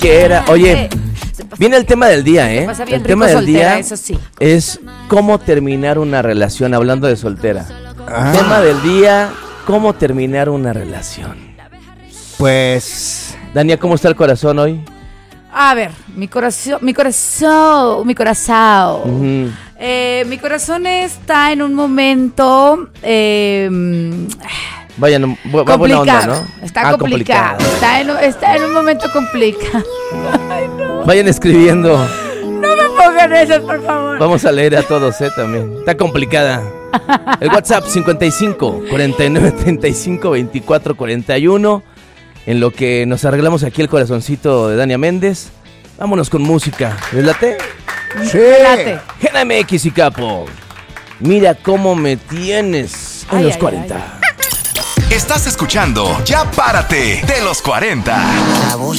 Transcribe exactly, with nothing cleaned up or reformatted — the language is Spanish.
quiera. Oye, viene el tema del día, ¿eh? Pasa bien el rico tema del soltera, día eso sí. es cómo terminar una relación, hablando de soltera. Ah. Tema del día, cómo terminar una relación. Pues... Dania, ¿cómo está el corazón hoy? A ver, mi corazón, mi corazón, mi corazón. Ujú. Eh, mi corazón está en un momento eh, Vaya, no, bu- va buena onda, complicado. ¿no? Está Ah, complicado. Está en, está en un momento complicado. Ay, no. Vayan escribiendo. No me pongan eso, por favor. Vamos a leer a todos, ¿eh? También. Está complicada. El WhatsApp cincuenta y cinco, cuarenta y nueve, treinta y cinco, veinticuatro, cuarenta y uno. En lo que nos arreglamos aquí el corazoncito de Dania Méndez. Vámonos con música. ¿Les late? Sí. Late. Gena M X y Capo. Mira cómo me tienes en Ay, los ay, cuarenta. ay. Estás escuchando Ya Párate de los cuarenta. La voz